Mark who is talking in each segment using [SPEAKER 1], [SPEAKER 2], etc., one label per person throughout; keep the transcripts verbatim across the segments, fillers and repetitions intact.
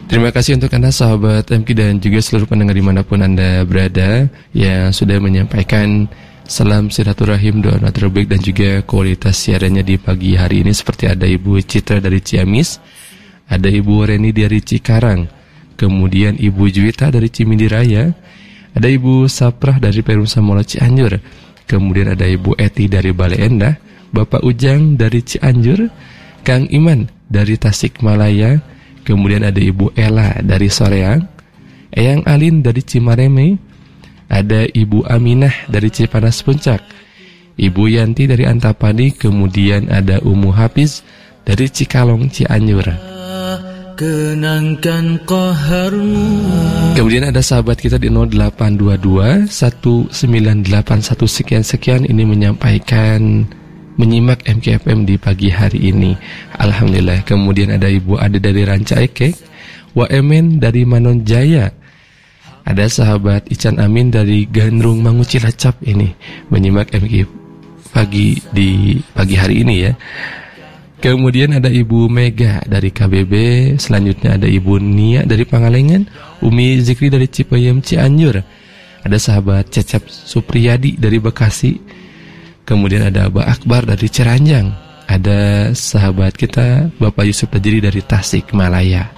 [SPEAKER 1] Terima kasih untuk Anda sahabat M K dan juga seluruh pendengar dimanapun Anda berada yang sudah menyampaikan salam silaturahim, doa terbaik dan juga kualitas siarannya di pagi hari ini. Seperti ada Ibu Citra dari Ciamis, ada Ibu Reni dari Cikarang, kemudian Ibu Juwita dari Cimindi Raya, ada Ibu Saprah dari Perum Samula Cianjur, kemudian ada Ibu Eti dari Bale Endah, Bapak Ujang dari Cianjur, Kang Iman dari Tasikmalaya, kemudian ada Ibu Ella dari Soreang, Eyang Alin dari Cimareme, ada Ibu Aminah dari Cipanas Puncak, Ibu Yanti dari Antapani, kemudian ada Umu Hafiz dari Cikalong Cianjur. Kenangkan qaharmu. Kemudian ada sahabat kita di nol delapan dua dua satu sembilan delapan satu sekian sekian ini menyampaikan menyimak M K F M di pagi hari ini. Alhamdulillah. Kemudian ada Ibu Ade dari Ranca Ekek, Wa Emen dari Manon Jaya, ada sahabat Ican Amin dari Gandrung Mangu Cilacap ini menyimak M K pagi di pagi hari ini ya. Kemudian ada Ibu Mega dari K B B, selanjutnya ada Ibu Nia dari Pangalengan, Umi Zikri dari Cipayam Cianjur, ada sahabat Cecep Supriyadi dari Bekasi, kemudian ada Abah Akbar dari Ciranjang, ada sahabat kita Bapak Yusuf Tajiri dari Tasikmalaya.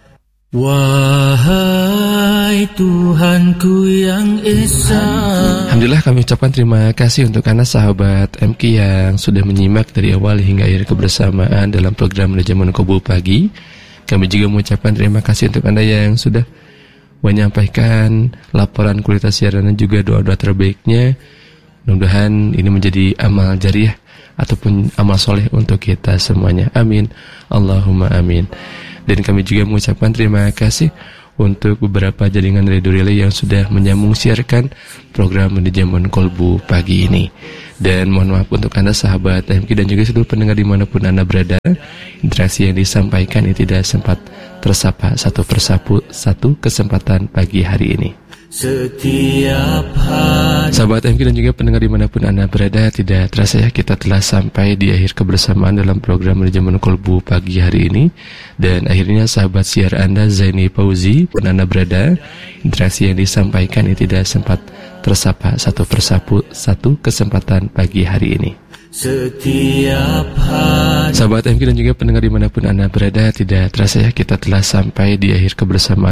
[SPEAKER 1] Wahai Tuhanku yang Esa. Alhamdulillah kami ucapkan terima kasih untuk Anda sahabat M K yang sudah menyimak dari awal hingga akhir kebersamaan dalam program Manajemen Kolbu Pagi. Kami juga mengucapkan terima kasih untuk Anda yang sudah menyampaikan laporan kualitas siaran dan juga doa-doa terbaiknya. Mudah-mudahan ini menjadi amal jariah ataupun amal soleh untuk kita semuanya. Amin. Allahumma amin. Dan kami juga mengucapkan terima kasih untuk beberapa jaringan radio relay yang sudah menyambung siarkan program Manajemen Kolbu pagi ini. Dan mohon maaf untuk Anda sahabat M K dan juga seluruh pendengar dimanapun Anda berada, interaksi yang disampaikan ini tidak sempat tersapa satu persatu satu kesempatan pagi hari ini. Setiap hari sahabat M K dan juga pendengar dimanapun Anda berada, tidak terasa ya kita telah sampai di akhir kebersamaan dalam program Manajemen Kolbu pagi hari ini. Dan akhirnya sahabat siar Anda Zaini Fauzi pun Anda berada, interaksi yang disampaikan ini tidak sempat tersapa satu persatu satu kesempatan pagi hari ini. Setiap hari sahabat M K dan juga pendengar dimanapun Anda berada, tidak terasa ya kita telah sampai di akhir kebersamaan